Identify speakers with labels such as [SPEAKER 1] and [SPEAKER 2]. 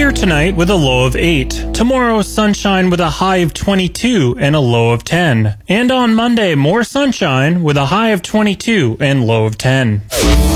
[SPEAKER 1] Clear tonight with a low of 8. Tomorrow, sunshine with a high of 22 and a low of 10. And on Monday, more sunshine with a high of 22 and low of 10.